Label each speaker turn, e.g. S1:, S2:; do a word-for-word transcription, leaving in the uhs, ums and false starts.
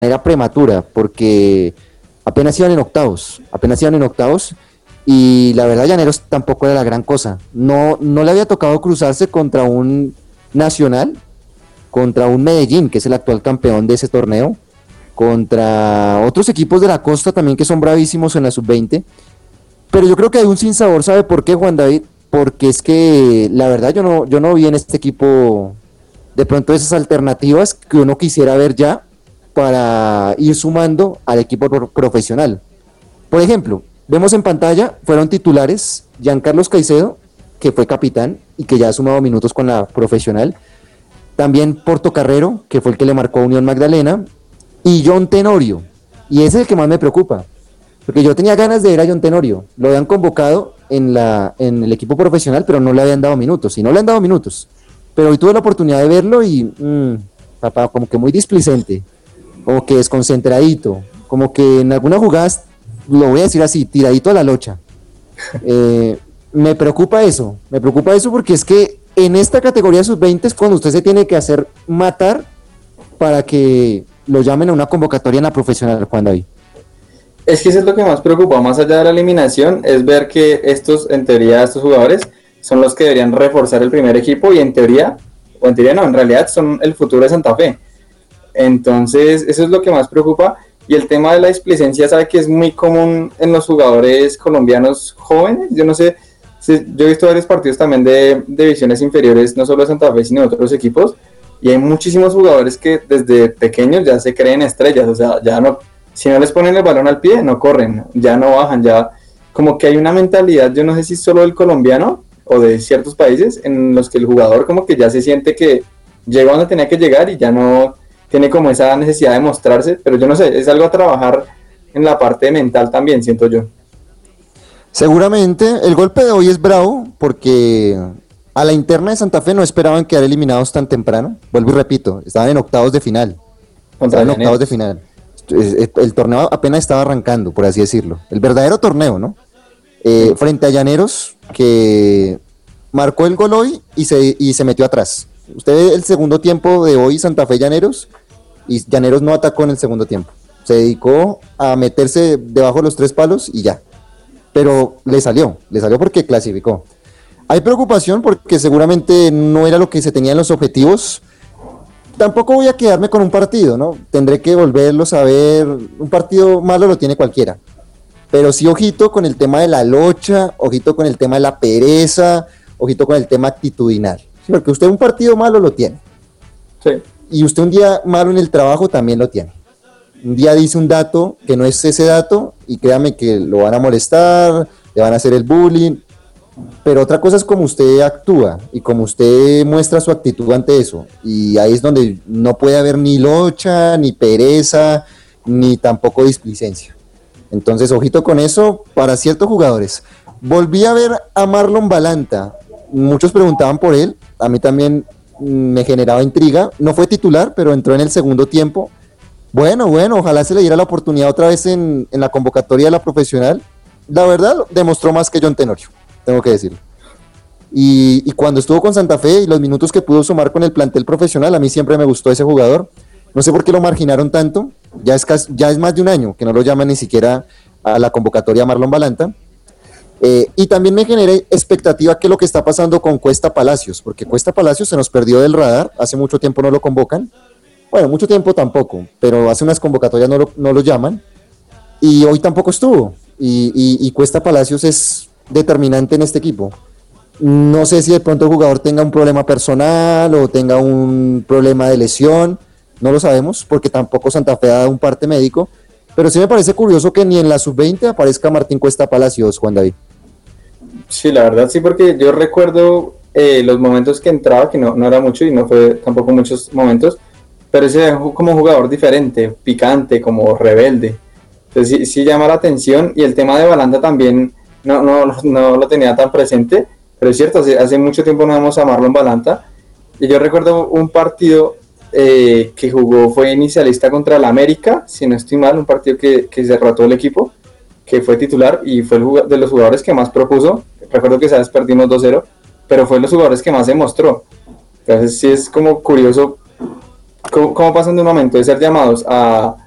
S1: manera prematura, porque apenas iban en octavos, apenas iban en octavos, y la verdad Llaneros tampoco era la gran cosa. No, no le había tocado cruzarse contra un Nacional, contra un Medellín, que es el actual campeón de ese torneo, contra otros equipos de la costa también que son bravísimos en la sub veinte, pero yo creo que hay un sinsabor. ¿Sabe por qué, Juan David? Porque es que la verdad yo no, yo no vi en este equipo de pronto esas alternativas que uno quisiera ver ya para ir sumando al equipo pro- profesional. Por ejemplo, vemos en pantalla, fueron titulares Giancarlos Caicedo, que fue capitán y que ya ha sumado minutos con la profesional, también Portocarrero, que fue el que le marcó a Unión Magdalena, y John Tenorio, y ese es el que más me preocupa, porque yo tenía ganas de ver a John Tenorio, lo habían convocado en, la, en el equipo profesional, pero no le habían dado minutos, y no le han dado minutos, pero hoy tuve la oportunidad de verlo y, mmm, papá, como que muy displicente, como que desconcentradito, como que en algunas jugadas, lo voy a decir así, tiradito a la locha. Eh, me preocupa eso, me preocupa eso porque es que en esta categoría sub veinte es cuando usted se tiene que hacer matar para que lo llamen a una convocatoria en la profesional, Juan David.
S2: Es que eso es lo que más preocupa, más allá de la eliminación, es ver que estos, en teoría, estos jugadores son los que deberían reforzar el primer equipo y en teoría, o en teoría no, en realidad son el futuro de Santa Fe. Entonces, eso es lo que más preocupa. Y el tema de la displicencia, sabe que es muy común en los jugadores colombianos jóvenes. Yo no sé, si, yo he visto varios partidos también de, de divisiones inferiores, no solo de Santa Fe, sino de otros equipos. Y hay muchísimos jugadores que desde pequeños ya se creen estrellas. O sea, ya no, si no les ponen el balón al pie, no corren, ya no bajan, ya como que hay una mentalidad, yo no sé si solo del colombiano o de ciertos países, en los que el jugador como que ya se siente que llega donde tenía que llegar y ya no tiene como esa necesidad de mostrarse, pero yo no sé, es algo a trabajar en la parte mental también, siento yo.
S1: Seguramente el golpe de hoy es bravo porque a la interna de Santa Fe no esperaban quedar eliminados tan temprano. Vuelvo y repito, estaban en octavos de final.
S2: Contra
S1: Estaban en octavos
S2: Llaneros.
S1: de final. El torneo apenas estaba arrancando, por así decirlo. El verdadero torneo, ¿no? Eh,
S2: Sí.
S1: frente a Llaneros, que marcó el gol hoy y se, y se metió atrás. Usted ve el segundo tiempo de hoy, Santa Fe Llaneros, y Llaneros no atacó en el segundo tiempo. Se dedicó a meterse debajo de los tres palos y ya. Pero le salió, le salió porque clasificó. Hay preocupación porque seguramente no era lo que se tenía en los objetivos. Tampoco voy a quedarme con un partido, ¿no? Tendré que volverlos a ver. Un partido malo lo tiene cualquiera. Pero sí, ojito con el tema de la locha, ojito con el tema de la pereza, ojito con el tema actitudinal. Sí, porque usted un partido malo lo tiene.
S2: Sí.
S1: Y usted un día malo en el trabajo también lo tiene. Un día dice un dato que no es ese dato y créame que lo van a molestar, le van a hacer el bullying. Pero otra cosa es como usted actúa y como usted muestra su actitud ante eso. Y ahí es donde no puede haber ni locha, ni pereza, ni tampoco displicencia. Entonces, ojito con eso para ciertos jugadores. Volví a ver a Marlon Balanta. Muchos preguntaban por él. A mí también me generaba intriga. No fue titular, pero entró en el segundo tiempo. Bueno, bueno, ojalá se le diera la oportunidad otra vez en, en la convocatoria de la profesional. La verdad, demostró más que John Tenorio, tengo que decirlo. Y, y cuando estuvo con Santa Fe y los minutos que pudo sumar con el plantel profesional, a mí siempre me gustó ese jugador. No sé por qué lo marginaron tanto. Ya es, casi, ya es más de un año que no lo llaman ni siquiera a la convocatoria Marlon Balanta. Eh, y también me generé expectativa qué es lo que está pasando con Cuesta Palacios, porque Cuesta Palacios se nos perdió del radar, hace mucho tiempo no lo convocan, bueno, mucho tiempo tampoco, pero hace unas convocatorias no lo, no lo llaman, y hoy tampoco estuvo, y, y, y Cuesta Palacios es determinante en este equipo. No sé si de pronto el jugador tenga un problema personal o tenga un problema de lesión, no lo sabemos, porque tampoco Santa Fe ha dado un parte médico, pero sí me parece curioso que ni en la sub veinte aparezca Martín Cuesta Palacios, Juan David.
S2: Sí, la verdad sí, porque yo recuerdo eh, los momentos que entraba, que no, no era mucho y no fue tampoco muchos momentos, pero ese como jugador diferente, picante, como rebelde. Entonces sí, sí llama la atención, y el tema de Balanta también no, no, no lo tenía tan presente, pero es cierto, hace, hace mucho tiempo no vemos a Marlon Balanta, y yo recuerdo un partido eh, que jugó, fue inicialista contra el América, si no estoy mal, un partido que, que se rotó el equipo, que fue titular y fue el de los jugadores que más propuso. Recuerdo que sabes perdimos dos cero, pero fue de los jugadores que más se mostró. Entonces sí es como curioso cómo, cómo pasan de un momento de ser llamados a